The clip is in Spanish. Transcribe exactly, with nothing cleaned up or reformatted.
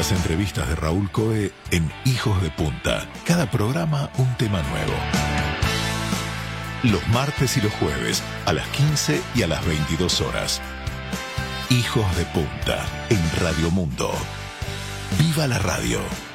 Las entrevistas de Raúl Coe en Hijos de Punta. Cada programa un tema nuevo. Los martes y los jueves a las quince y a las veintidós horas. Hijos de Punta en Radio Mundo. ¡Viva la radio!